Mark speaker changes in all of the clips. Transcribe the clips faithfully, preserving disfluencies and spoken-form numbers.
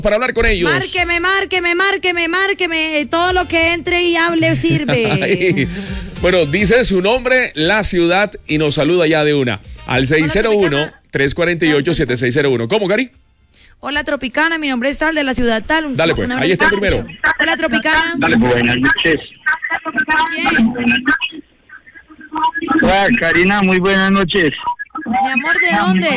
Speaker 1: para hablar con ellos.
Speaker 2: Márqueme, márqueme, márqueme, márqueme. Todo lo que entre y hable sirve.
Speaker 1: Ay. Bueno, dice su nombre, la ciudad y nos saluda ya de una. Al seis cero uno, tres cuatro ocho, siete seis cero uno. ¿Cómo, Cari?
Speaker 2: Hola, Tropicana, mi nombre es Tal, de la ciudad Tal.
Speaker 1: Dale, pues, ahí está el primero.
Speaker 2: Hola, Tropicana.
Speaker 3: Dale, buenas noches.
Speaker 2: ¿Quién?
Speaker 3: Hola, Karina, muy buenas noches.
Speaker 2: Mi amor, ¿de dónde?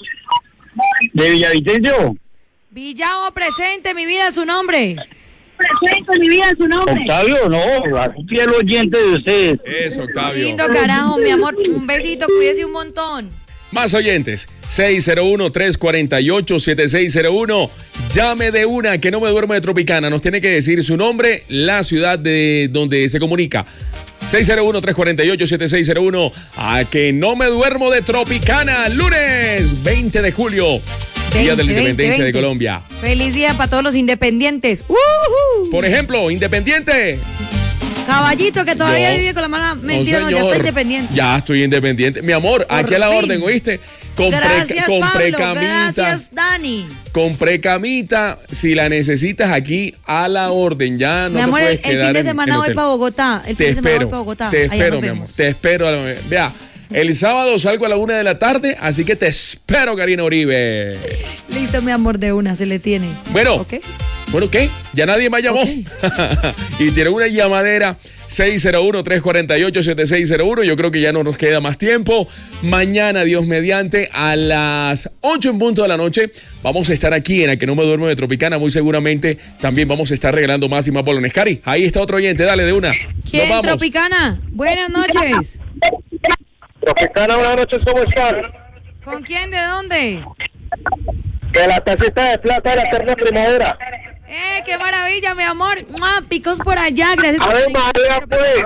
Speaker 3: ¿De Villavicencio?
Speaker 2: Villao, presente, mi vida, su nombre.
Speaker 4: Presento mi vida su nombre.
Speaker 3: Octavio, no, un fiel oyente de ustedes.
Speaker 1: Eso, Octavio.
Speaker 2: Lindo carajo, mi amor. Un besito, cuídese un montón.
Speaker 1: Más oyentes, seis cero uno, tres cuatro ocho, siete seis cero uno. Llame de una, que no me duermo de Tropicana. Nos tiene que decir su nombre, la ciudad de donde se comunica. seis cero uno, tres cuatro ocho, siete seis cero uno. A que no me duermo de Tropicana. Lunes veinte de julio. Día de la Independencia de Colombia.
Speaker 2: Feliz día para todos los independientes. ¡Uh-huh!
Speaker 1: Por ejemplo, Independiente.
Speaker 2: Caballito que todavía
Speaker 1: Yo,
Speaker 2: vive con la mala mentira,
Speaker 1: no,
Speaker 2: no, ya está independiente.
Speaker 1: Ya estoy independiente. Mi amor,
Speaker 2: Por
Speaker 1: aquí a la
Speaker 2: fin.
Speaker 1: orden, ¿oíste? Compré,
Speaker 2: Gracias,
Speaker 1: compré
Speaker 2: Pablo.
Speaker 1: camita.
Speaker 2: Gracias, Dani.
Speaker 1: Compré camita. Si la necesitas aquí, a la orden. Ya no
Speaker 2: Mi amor,
Speaker 1: te
Speaker 2: el,
Speaker 1: puedes
Speaker 2: el
Speaker 1: quedar
Speaker 2: fin de
Speaker 1: en-
Speaker 2: semana
Speaker 1: en
Speaker 2: voy
Speaker 1: hotel.
Speaker 2: para Bogotá. El
Speaker 1: Te
Speaker 2: fin de semana voy
Speaker 1: espero,
Speaker 2: para Bogotá.
Speaker 1: te
Speaker 2: Allá
Speaker 1: espero,
Speaker 2: nos
Speaker 1: mi
Speaker 2: vemos.
Speaker 1: amor. Te espero. a la- Vea, el sábado salgo a la una de la tarde, así que te espero, Karina Uribe.
Speaker 2: Listo, mi amor, de una, se le tiene.
Speaker 1: Bueno,
Speaker 2: ¿Ok?
Speaker 1: bueno, ¿qué? Ya nadie me llamó.
Speaker 2: Ok.
Speaker 1: Y tiene una llamadera. seis cero uno, tres cuatro ocho, siete seis cero uno. Yo creo que ya no nos queda más tiempo. Mañana, Dios mediante, a las ocho en punto de la noche, vamos a estar aquí en A Que No Me Duermo de Tropicana. Muy seguramente también vamos a estar regalando más y más bolones. Cari, ahí está otro oyente. Dale, de una.
Speaker 2: ¿Quién,
Speaker 1: Nos vamos.
Speaker 2: Tropicana? Buenas noches.
Speaker 3: Tropicana, buenas noches, ¿cómo están?
Speaker 2: ¿Con quién? ¿De dónde?
Speaker 3: Que la tacita de plata de la eterna primavera.
Speaker 2: ¡Eh, qué maravilla, mi amor! ¡Mua! Picos por allá, gracias por
Speaker 3: A ver,
Speaker 2: venir.
Speaker 3: María, pues.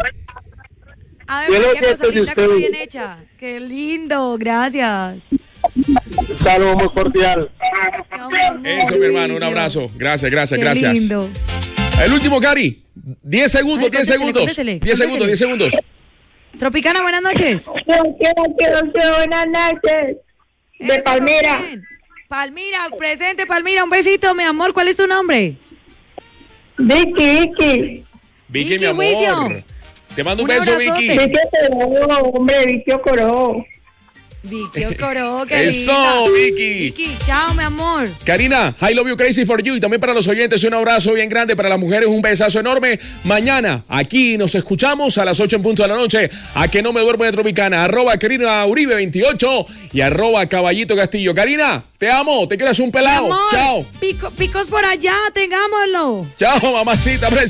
Speaker 2: A ver,
Speaker 3: Yo lo
Speaker 2: María,
Speaker 3: siento
Speaker 2: cosa
Speaker 3: de
Speaker 2: linda, cosa
Speaker 3: ustedes.
Speaker 2: bien hecha. ¡Qué lindo! Gracias.
Speaker 3: Un saludo muy cordial.
Speaker 1: Eso, mi hermano, un abrazo. Gracias, gracias,
Speaker 2: Qué
Speaker 1: gracias.
Speaker 2: lindo.
Speaker 1: El último, Cari. diez segundos,
Speaker 2: Ay,
Speaker 1: diez
Speaker 2: contéstele,
Speaker 1: segundos.
Speaker 2: contéstele,
Speaker 1: diez segundos, diez segundos.
Speaker 2: Tropicana, buenas noches.
Speaker 4: Buenas noches. De
Speaker 2: Eso,
Speaker 4: Palmira.
Speaker 2: bien. Palmira, presente, Palmira. Un besito, mi amor. ¿Cuál es tu nombre?
Speaker 4: Vicky, Vicky.
Speaker 1: Vicky,
Speaker 2: Vicky
Speaker 1: mi amor.
Speaker 2: Huicio.
Speaker 1: Te mando un,
Speaker 2: Un
Speaker 1: beso,
Speaker 2: abrazote.
Speaker 1: Vicky.
Speaker 4: Vicky Coró, hombre, Vicky Coró.
Speaker 2: Vicky Ocoró, qué
Speaker 1: Eso,
Speaker 2: linda.
Speaker 1: Vicky.
Speaker 2: Vicky, chao, mi amor.
Speaker 1: Karina, I love you crazy for you. Y también para los oyentes un abrazo bien grande. Para las mujeres un besazo enorme. Mañana aquí nos escuchamos a las ocho en punto de la noche. A Que No Me Duermo de Tropicana. Arroba Karina Uribe veintiocho y arroba Caballito Castillo. Karina, te amo. Te quedas un
Speaker 2: Mi
Speaker 1: pelado.
Speaker 2: amor,
Speaker 1: Chao.
Speaker 2: pico- picos por allá, tengámoslo.
Speaker 1: Chao, mamacita.